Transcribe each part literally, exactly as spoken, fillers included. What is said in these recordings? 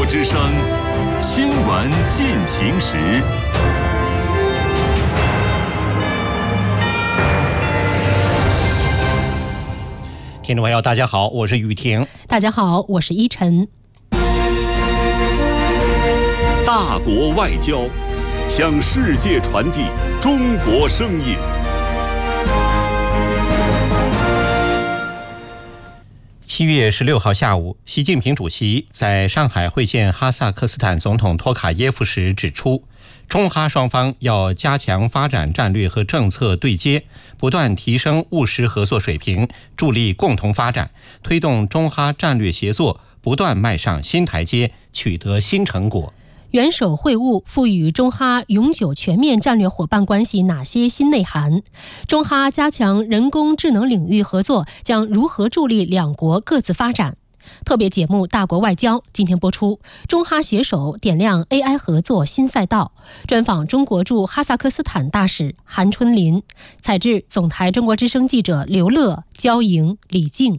之声新闻进行时。 听众朋友大家好，我是雨婷。 大家好，我是依晨。 大国外交，向世界传递中国声音。 七月十六号下午，习近平主席在上海会见哈萨克斯坦总统托卡耶夫时指出，中哈双方要加强发展战略和政策对接，不断提升务实合作水平，助力共同发展，推动中哈战略协作不断迈上新台阶，取得新成果。 元首会晤赋予中哈永久全面战略伙伴关系哪些新内涵？中哈加强人工智能领域合作将如何助力两国各自发展？特别节目《大国外交》今天播出，中哈携手点亮 A I 合作新赛道。专访中国驻哈萨克斯坦大使韩春林，采制总台中国之声记者刘乐、焦莹、李静。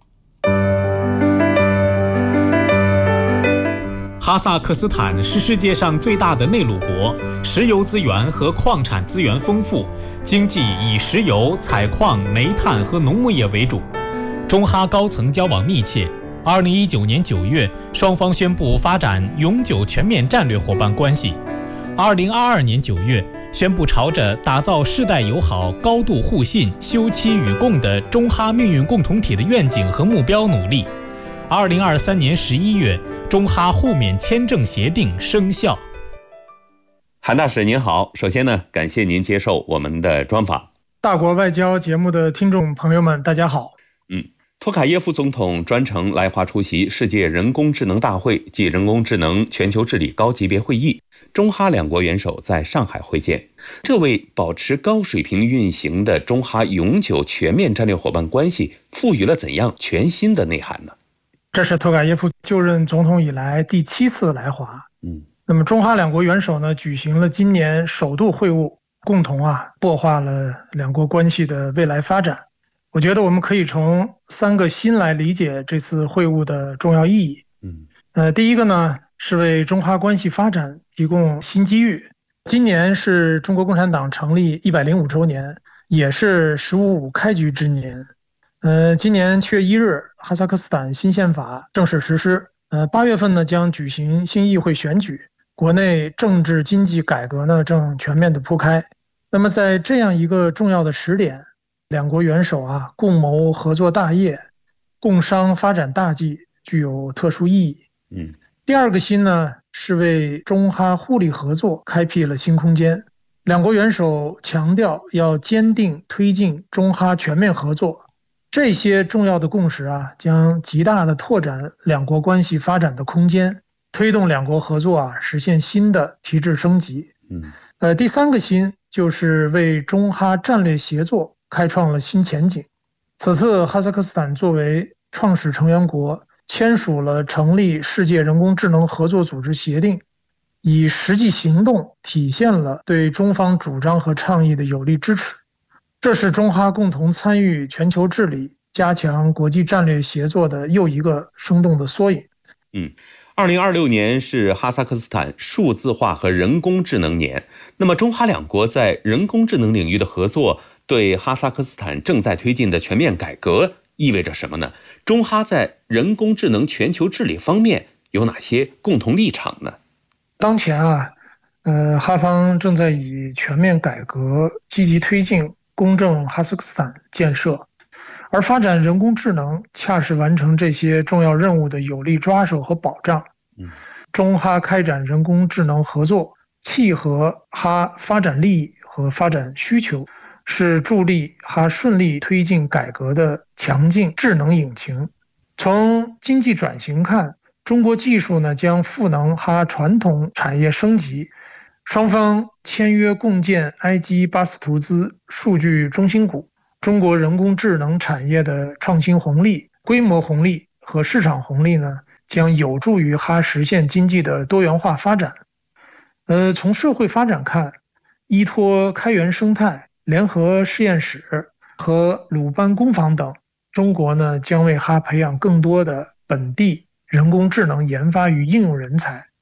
哈萨克斯坦是世界上最大的内陆国，石油资源和矿产资源丰富，经济以石油、采矿、煤炭和农牧业为主。中哈高层交往密切。二零一九年九月，双方宣布发展永久全面战略伙伴关系。二零二二年九月，宣布朝着打造世代友好、高度互信、休戚与共的中哈命运共同体的愿景和目标努力。二零二三年十一月，中哈互免签证协定生效。 韩大使您好，首先呢，感谢您接受我们的专访。 大国外交节目的听众朋友们，大家好。 嗯，托卡耶夫总统专程来华出席世界人工智能大会暨人工智能全球治理高级别会议，中哈两国元首在上海会见，这为保持高水平运行的中哈永久全面战略伙伴关系赋予了怎样全新的内涵呢？ 这是托卡耶夫就任总统以来第七次来华。 嗯， 那么中哈两国元首呢举行了今年首度会晤，共同啊擘画了两国关系的未来发展。我觉得我们可以从三个新来理解这次会晤的重要意义。 嗯， 呃，第一个呢是为中哈关系发展提供新机遇。今年是中国共产党成立一百零五周年，也是十五五开局之年。呃，今年七月一日，哈萨克斯坦新宪法正式实施。呃，八月份呢将举行新议会选举，国内政治经济改革呢正全面的铺开。那么在这样一个重要的时点，两国元首啊共谋合作大业，共商发展大计，具有特殊意义。 嗯， 第二个新呢是为中哈互利合作开辟了新空间。两国元首强调要坚定推进中哈全面合作。这些重要的共识啊，将极大的拓展两国关系发展的空间，推动两国合作啊实现新的提质升级。 嗯， 呃，第三个新就是为中哈战略协作开创了新前景。此次哈萨克斯坦作为创始成员国，签署了成立世界人工智能合作组织协定，以实际行动体现了对中方主张和倡议的有力支持。这是中哈共同参与全球治理、加强国际战略协作的又一个生动的缩影。 嗯，二零二六年是哈萨克斯坦数字化和人工智能年。那么，中哈两国在人工智能领域的合作，对哈萨克斯坦正在推进的全面改革意味着什么呢？中哈在人工智能全球治理方面有哪些共同立场呢？ 当前啊，呃，哈方正在以全面改革积极推进公正哈萨克斯坦建设，而发展人工智能恰是完成这些重要任务的有力抓手和保障。中哈开展人工智能合作，契合哈发展利益和发展需求，是助力哈顺利推进改革的强劲智能引擎。从经济转型看，中国技术呢将赋能哈传统产业升级。双方签约共建埃及巴斯图兹数据中心谷，中国人工智能产业的创新红利、规模红利和市场红利呢，将有助于哈实现经济的多元化发展。呃，从社会发展看，依托开源生态、联合实验室和鲁班工坊等，中国呢将为哈培养更多的本地人工智能研发与应用人才